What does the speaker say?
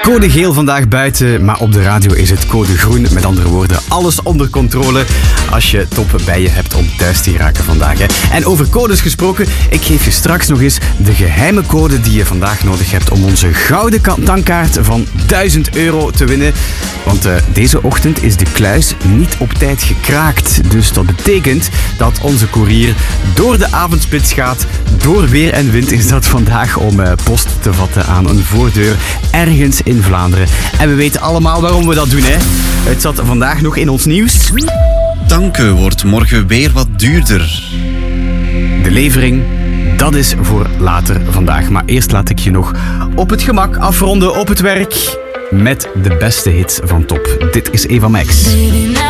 Code geel vandaag buiten, maar op de radio is het code groen. Met andere woorden, alles onder controle als je Top bij je hebt om thuis te geraken vandaag. Hè. En over codes gesproken, ik geef je straks nog eens de geheime code die je vandaag nodig hebt om onze gouden tankkaart van €1000 te winnen. Want deze ochtend is de kluis niet op tijd gekraakt. Dus dat betekent dat onze koerier door de avondspits gaat. Door weer en wind is dat vandaag om post te vatten aan een voordeur ergens in Vlaanderen. En we weten allemaal waarom we dat doen, hè. Het zat vandaag nog in ons nieuws. Tanken wordt morgen weer wat duurder. De levering, dat is voor later vandaag. Maar eerst laat ik je nog op het gemak afronden op het werk met de beste hits van Top. Dit is Eva Max.